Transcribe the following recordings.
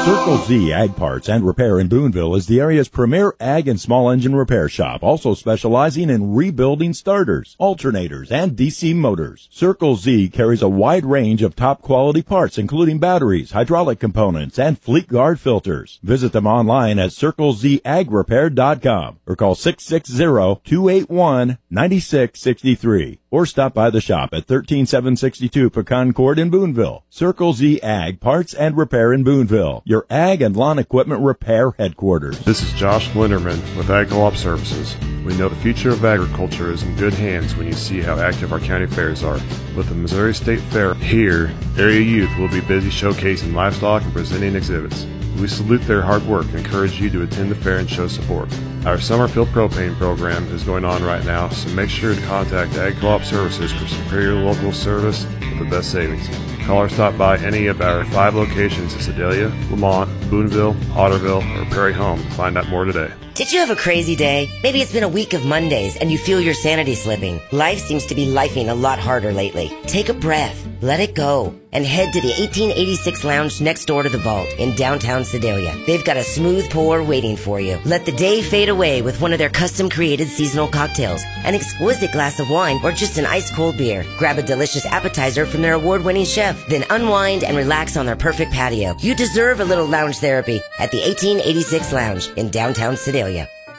Circle Z Ag Parts and Repair in Boonville is the area's premier ag and small engine repair shop, also specializing in rebuilding starters, alternators, and DC motors. Circle Z carries a wide range of top quality parts, including batteries, hydraulic components, and Fleet Guard filters. Visit them online at circlezagrepair.com or call 660-281-9663 or stop by the shop at 13762 Pecan Court in Boonville. Circle Z Ag Parts and Repair in Boonville, your ag and lawn equipment repair headquarters. This is Josh Glinderman with Ag Co-op Services. We know the future of agriculture is in good hands when you see how active our county fairs are. With the Missouri State Fair here, area youth will be busy showcasing livestock and presenting exhibits. We salute their hard work and encourage you to attend the fair and show support. Our Summerfield Propane program is going on right now, so make sure to contact Ag Co-op Services for superior local service with the best savings. Call or stop by any of our 5 locations in Sedalia, Lamont, Boonville, Otterville, or Prairie Home to find out more today. Did you have a crazy day? Maybe it's been a week of Mondays and you feel your sanity slipping. Life seems to be lifing a lot harder lately. Take a breath, let it go, and head to the 1886 Lounge next door to the Vault in downtown Sedalia. They've got a smooth pour waiting for you. Let the day fade away with one of their custom-created seasonal cocktails, an exquisite glass of wine, or just an ice-cold beer. Grab a delicious appetizer from their award-winning chef, then unwind and relax on their perfect patio. You deserve a little lounge therapy at the 1886 Lounge in downtown Sedalia.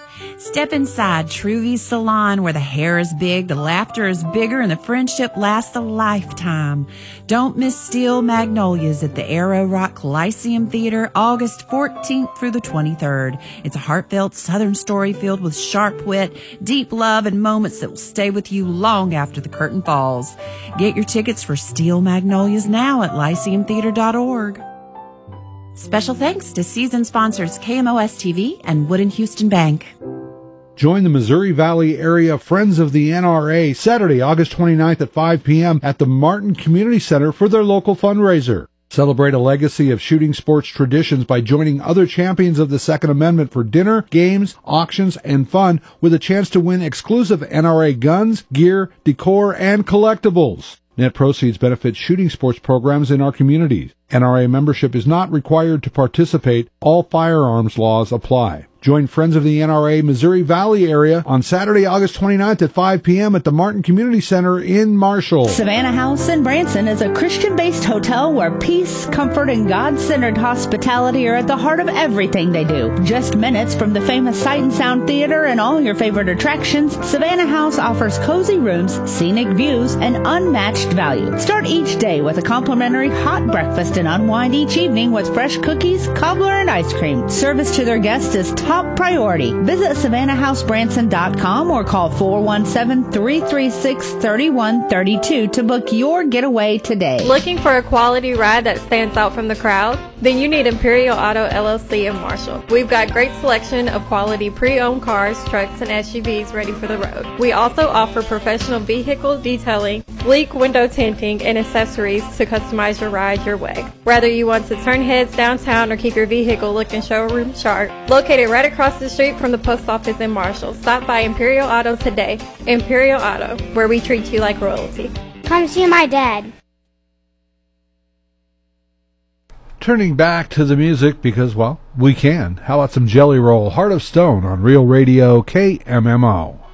Step inside Truvy's Salon, where the hair is big, the laughter is bigger, and the friendship lasts a lifetime. Don't miss Steel Magnolias at the Arrow Rock Lyceum Theater, August 14th through the 23rd. It's a heartfelt Southern story filled with sharp wit, deep love, and moments that will stay with you long after the curtain falls. Get your tickets for Steel Magnolias now at lyceumtheater.org. Special thanks to season sponsors KMOS-TV and Wood & Houston Bank. Join the Missouri Valley Area Friends of the NRA Saturday, August 29th at 5 p.m. at the Martin Community Center for their local fundraiser. Celebrate a legacy of shooting sports traditions by joining other champions of the Second Amendment for dinner, games, auctions, and fun with a chance to win exclusive NRA guns, gear, decor, and collectibles. Net proceeds benefit shooting sports programs in our communities. NRA membership is not required to participate. All firearms laws apply. Join Friends of the NRA Missouri Valley Area on Saturday, August 29th at 5 p.m. at the Martin Community Center in Marshall. Savannah House in Branson is a Christian-based hotel where peace, comfort, and God-centered hospitality are at the heart of everything they do. Just minutes from the famous Sight and Sound Theater and all your favorite attractions, Savannah House offers cozy rooms, scenic views, and unmatched value. Start each day with a complimentary hot breakfast and unwind each evening with fresh cookies, cobbler, and ice cream. Service to their guests is top priority. Visit SavannahHouseBranson.com or call 417-336-3132 to book your getaway today. Looking for a quality ride that stands out from the crowd? Then you need Imperial Auto LLC in Marshall. We've got great selection of quality pre-owned cars, trucks, and SUVs ready for the road. We also offer professional vehicle detailing, sleek window tinting, and accessories to customize your ride your way. Whether you want to turn heads downtown or keep your vehicle looking showroom sharp, located right across the street from the post office in Marshall, stop by Imperial Auto today. Imperial Auto, where we treat you like royalty. Come see my dad. Turning back to the music because, well, we can. How about some Jelly Roll, Heart of Stone on Real Radio KMMO.